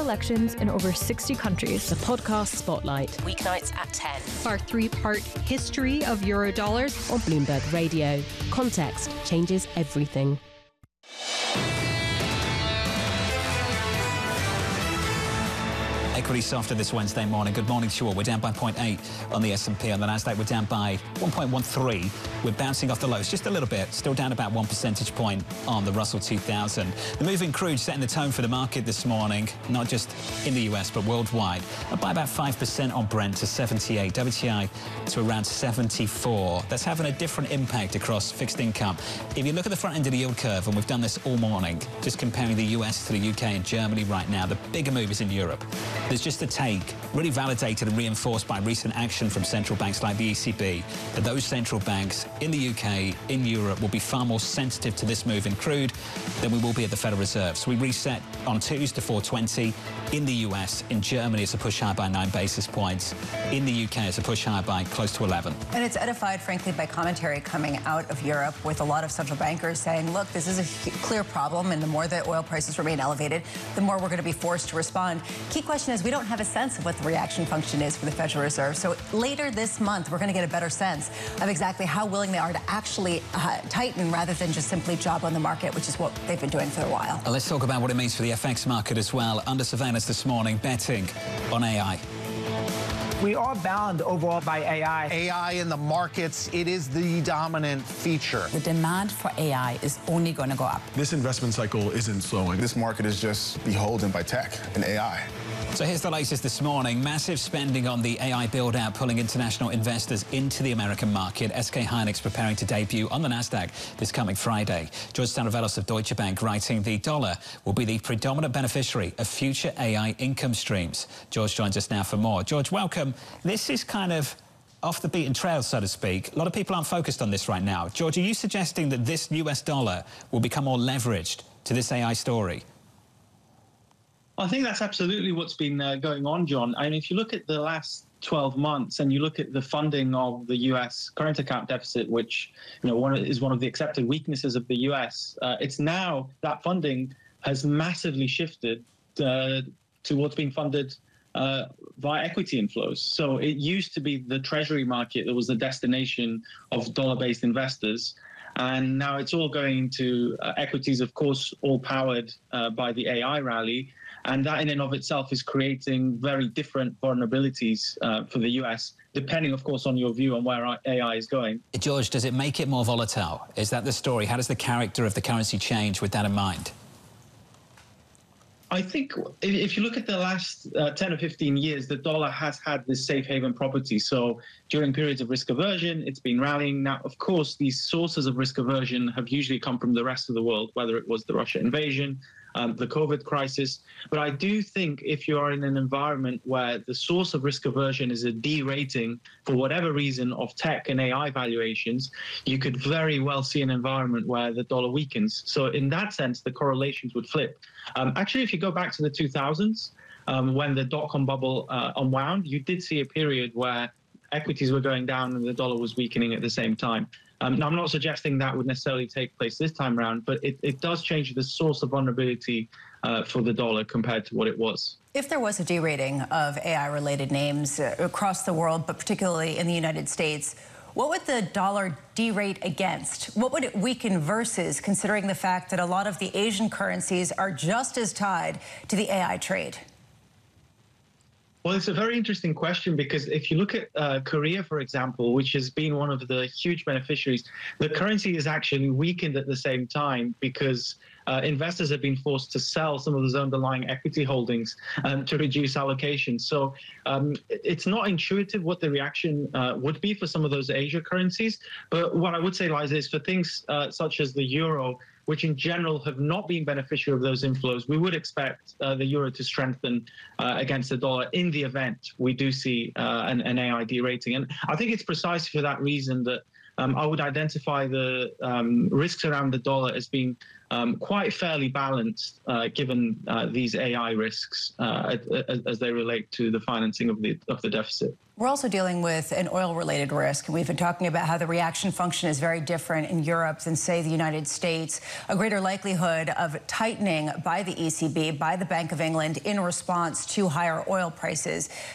elections in over 60 countries. The podcast Spotlight. Weeknights at 10. Our 3-part history of Eurodollars on Bloomberg Radio. Context changes everything. Equity softer this Wednesday morning. Good morning to you all. We're down by 0.8 on the S&P. On the Nasdaq, we're down by 1.13. We're bouncing off the lows just a little bit. Still down about 1 percentage point on the Russell 2000. The move in crude setting the tone for the market this morning, not just in the US, but worldwide. Up by about 5% on Brent to 78. WTI to around 74. That's having a different impact across fixed income. If you look at the front end of the yield curve, and we've done this all morning, just comparing the US to the UK and Germany right now, the bigger move is in Europe. There's just a take, really validated and reinforced by recent action from central banks like the ECB, that those central banks in the UK, in Europe, will be far more sensitive to this move in crude than we will be at the Federal Reserve. So we reset on Tuesday to 420. In the US, in Germany, it's a push higher by 9 basis points. In the UK, it's a push higher by close to 11. And it's edified, frankly, by commentary coming out of Europe with a lot of central bankers saying, look, this is a clear problem, and the more that oil prices remain elevated, the more we're going to be forced to respond. Key question is, we don't have a sense of what the reaction function is for the Federal Reserve. So later this month, we're going to get a better sense of exactly how willing they are to actually tighten rather than just simply job on the market, which is what they've been doing for a while. Well, let's talk about what it means for the FX market as well. Under surveillance this morning, betting on AI. We are bound overall by AI. AI in the markets, it is the dominant feature. The demand for AI is only going to go up. This investment cycle isn't slowing. This market is just beholden by tech and AI. So here's the latest this morning. Massive spending on the AI build-out, pulling international investors into the American market. SK Hynix preparing to debut on the Nasdaq this coming Friday. George Stavrovelos of Deutsche Bank writing the dollar will be the predominant beneficiary of future AI income streams. George joins us now for more. George, welcome. This is kind of off the beaten trail, so to speak. A lot of people aren't focused on this right now. George, are you suggesting that this US dollar will become more leveraged to this AI story? I think that's absolutely what's been going on, John. I mean, if you look at the last 12 months and you look at the funding of the U.S. current account deficit, which is one of the accepted weaknesses of the U.S., it's now that funding has massively shifted towards being funded via equity inflows. So it used to be the treasury market that was the destination of dollar-based investors. And now it's all going to equities, of course, all powered by the AI rally. And that in and of itself is creating very different vulnerabilities for the US, depending, of course, on your view on where AI is going. George, does it make it more volatile? Is that the story? How does the character of the currency change with that in mind? I think if you look at the last 10 or 15 years, the dollar has had this safe haven property. So during periods of risk aversion, it's been rallying. Now, of course, these sources of risk aversion have usually come from the rest of the world, whether it was the Russia invasion, the COVID crisis. But I do think if you are in an environment where the source of risk aversion is a derating for whatever reason of tech and AI valuations, you could very well see an environment where the dollar weakens. So in that sense, the correlations would flip. Actually, if you go back to the 2000s, when the dot-com bubble unwound, you did see a period where equities were going down and the dollar was weakening at the same time. Now, I'm not suggesting that would necessarily take place this time around, but it does change the source of vulnerability for the dollar compared to what it was. If there was a derating of AI-related names across the world, but particularly in the United States, what would the dollar derate against? What would it weaken versus, considering the fact that a lot of the Asian currencies are just as tied to the AI trade? Well, it's a very interesting question, because if you look at Korea, for example, which has been one of the huge beneficiaries, the currency is actually weakened at the same time because investors have been forced to sell some of those underlying equity holdings to reduce allocations. So it's not intuitive what the reaction would be for some of those Asia currencies. But what I would say, Liza, is for things such as the euro, which in general have not been beneficiary of those inflows, we would expect the euro to strengthen against the dollar in the event we do see an AI derating. And I think it's precisely for that reason that I would identify the risks around the dollar as being quite fairly balanced, given these AI risks as they relate to the financing of the deficit. We're also dealing with an oil-related risk. We've been talking about how the reaction function is very different in Europe than, say, the United States. A greater likelihood of tightening by the ECB, by the Bank of England, in response to higher oil prices.